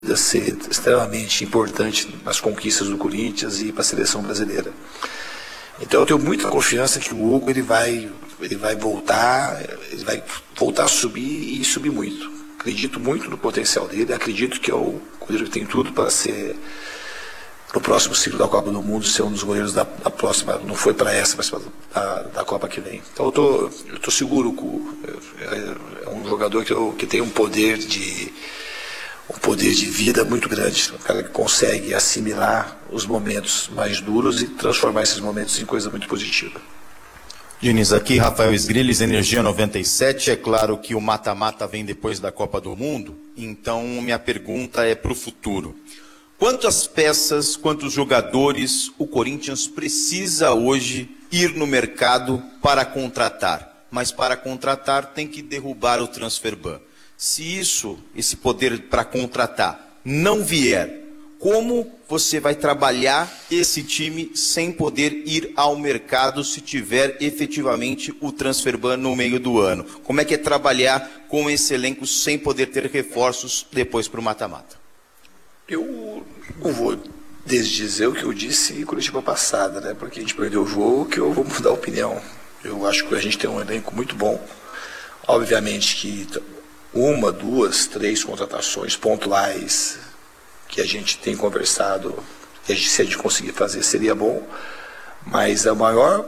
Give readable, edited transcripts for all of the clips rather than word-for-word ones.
ser extremamente importante nas conquistas do Corinthians e para a seleção brasileira. Então eu tenho muita confiança que o Hugo ele vai voltar a subir e subir muito. Acredito muito no potencial dele, acredito que é o goleiro que tem tudo para ser, no próximo ciclo da Copa do Mundo, ser um dos goleiros da próxima, não foi para essa, mas da Copa que vem. Então eu tô seguro que é um jogador que tem um poder de vida muito grande. Um cara que consegue assimilar os momentos mais duros e transformar esses momentos em coisa muito positiva. Diniz, aqui Rafael Sgrilles, Energia 97. É claro que o mata-mata vem depois da Copa do Mundo, então minha pergunta é para o futuro. Quantas peças, quantos jogadores o Corinthians precisa hoje ir no mercado para contratar? Mas para contratar tem que derrubar o transfer ban. Se esse poder para contratar não vier, como você vai trabalhar esse time sem poder ir ao mercado se tiver efetivamente o transfer ban no meio do ano? Como é que é trabalhar com esse elenco sem poder ter reforços depois para o mata-mata? Eu não vou desdizer o que eu disse em Curitiba passada, né? Porque a gente perdeu o jogo, que eu vou mudar a opinião. Eu acho que a gente tem um elenco muito bom. Obviamente que 1, 2, 3 contratações pontuais que a gente tem conversado, que se a gente conseguir fazer seria bom, mas o maior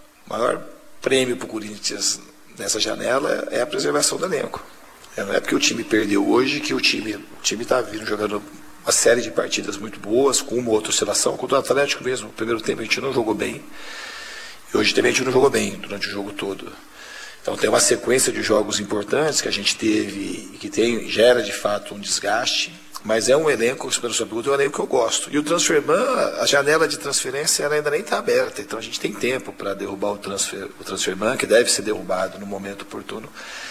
prêmio para o Corinthians nessa janela é a preservação do elenco. Não é porque o time perdeu hoje que o time está vindo jogando uma série de partidas muito boas, com uma ou outra oscilação. Contra o Atlético mesmo, no primeiro tempo a gente não jogou bem, e hoje também a gente não jogou bem durante o jogo todo. Então tem uma sequência de jogos importantes que a gente teve e que gera de fato um desgaste, mas é um elenco, respondendo a sua pergunta, é um elenco que eu gosto. E o transfer ban, a janela de transferência ela ainda nem está aberta, então a gente tem tempo para derrubar o transfer ban, que deve ser derrubado no momento oportuno.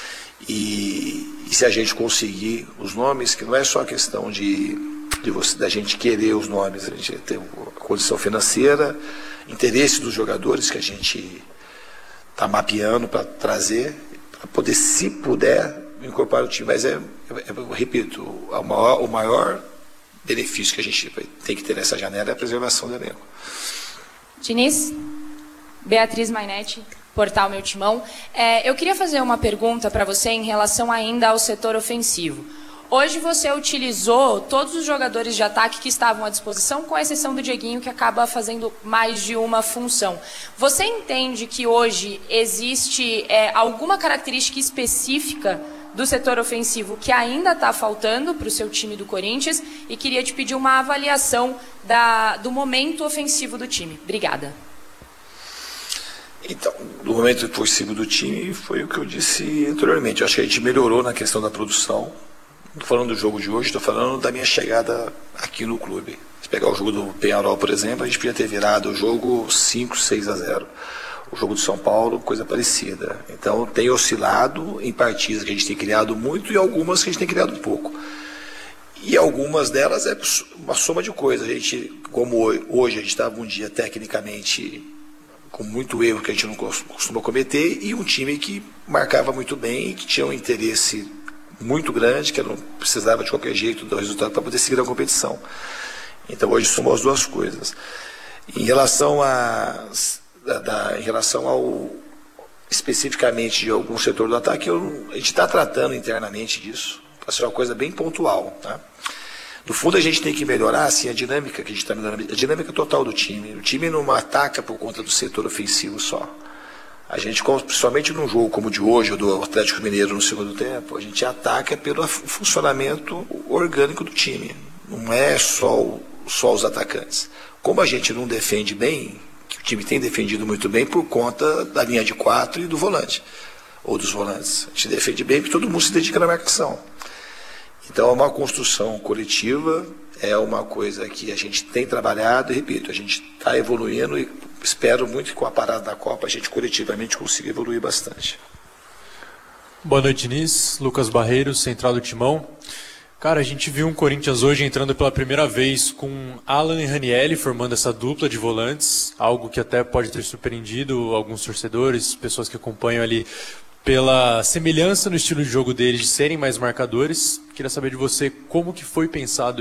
E se a gente conseguir os nomes, que não é só a questão da gente querer os nomes, a gente tem a condição financeira, interesse dos jogadores que a gente está mapeando para trazer, para poder, se puder, incorporar o time. Mas eu repito, o maior benefício que a gente tem que ter nessa janela é a preservação do elenco. Diniz, Beatriz Mainetti, Portal Meu Timão. Eu queria fazer uma pergunta para você em relação ainda ao setor ofensivo. Hoje você utilizou todos os jogadores de ataque que estavam à disposição, com exceção do Dieguinho, que acaba fazendo mais de uma função. Você entende que hoje existe alguma característica específica do setor ofensivo que ainda está faltando para o seu time do Corinthians? E queria te pedir uma avaliação do momento ofensivo do time. Obrigada. Então, do momento ofensivo do time foi o que eu disse anteriormente. Eu acho que a gente melhorou na questão da produção. Não estou falando do jogo de hoje, estou falando da minha chegada aqui no clube. Se pegar o jogo do Peñarol, por exemplo, a gente podia ter virado o jogo 5-6-0. O jogo do São Paulo, coisa parecida. Então tem oscilado em partidas que a gente tem criado muito e algumas que a gente tem criado pouco. E algumas delas é uma soma de coisas. A gente, como hoje a gente estava um dia tecnicamente com muito erro que a gente não costuma cometer, e um time que marcava muito bem e que tinha um interesse muito grande, que não precisava de qualquer jeito do resultado para poder seguir a competição. Então hoje somos as duas coisas. Em relação ao especificamente de algum setor do ataque, a gente está tratando internamente disso, para ser uma coisa bem pontual. Tá? No fundo a gente tem que melhorar assim, a dinâmica que a gente está melhorando, a dinâmica total do time. O time não ataca por conta do setor ofensivo só. A gente, principalmente num jogo como o de hoje, ou do Atlético Mineiro no segundo tempo, a gente ataca pelo funcionamento orgânico do time. Não é só os atacantes. Como a gente não defende bem, que o time tem defendido muito bem por conta da linha de 4 e do volante, ou dos volantes. A gente defende bem porque todo mundo se dedica na marcação. Então é uma construção coletiva, é uma coisa que a gente tem trabalhado, e repito, a gente está evoluindo e espero muito que com a parada da Copa a gente coletivamente consiga evoluir bastante. Boa noite, Diniz. Lucas Barreiros, Central do Timão. Cara, a gente viu um Corinthians hoje entrando pela primeira vez com Alan e Ranieri formando essa dupla de volantes, algo que até pode ter surpreendido alguns torcedores, pessoas que acompanham ali pela semelhança no estilo de jogo deles de serem mais marcadores. Queria saber de você como que foi pensado